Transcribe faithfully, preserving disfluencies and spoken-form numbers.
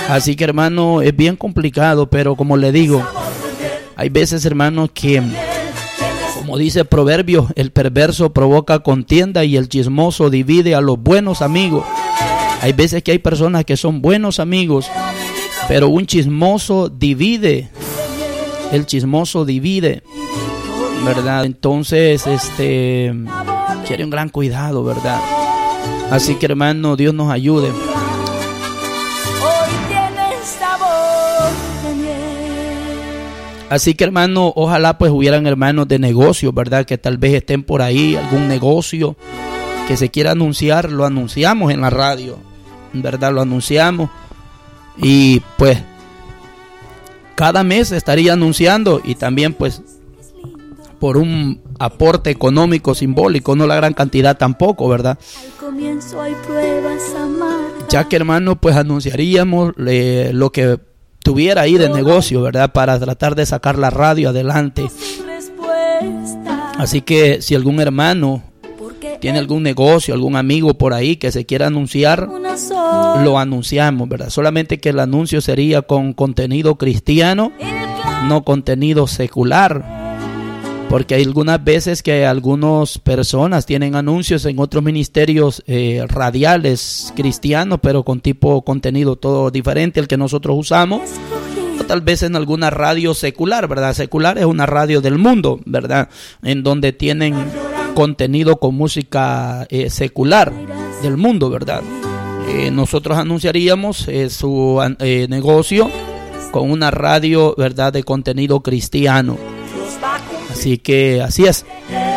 Así que, hermano, es bien complicado, pero como le digo, hay veces, hermano, que, como dice Proverbios, el perverso provoca contienda y el chismoso divide a los buenos amigos. Hay veces que hay personas que son buenos amigos, pero un chismoso divide. El chismoso divide, ¿verdad? Entonces, este, quiere un gran cuidado, ¿verdad? Así que, hermano, Dios nos ayude. Así que, hermano, ojalá pues hubieran hermanos de negocio, ¿verdad? Que tal vez estén por ahí, algún negocio que se quiera anunciar, lo anunciamos en la radio, ¿verdad? Lo anunciamos y pues cada mes estaría anunciando y también pues por un aporte económico simbólico, no la gran cantidad tampoco, ¿verdad? Ya que, hermano, pues anunciaríamos eh, lo que tuviera ahí de negocio, ¿verdad? Para tratar de sacar la radio adelante. Así que si algún hermano tiene algún negocio, algún amigo por ahí que se quiera anunciar, lo anunciamos, ¿verdad? Solamente que el anuncio sería con contenido cristiano, no contenido secular. Porque hay algunas veces que algunas personas tienen anuncios en otros ministerios eh, radiales cristianos, pero con tipo contenido todo diferente al que nosotros usamos. O tal vez en alguna radio secular, ¿verdad? Secular es una radio del mundo, ¿verdad? En donde tienen contenido con música eh, secular del mundo, ¿verdad? Eh, nosotros anunciaríamos eh, su eh, negocio con una radio, ¿verdad? De contenido cristiano. Así que así es.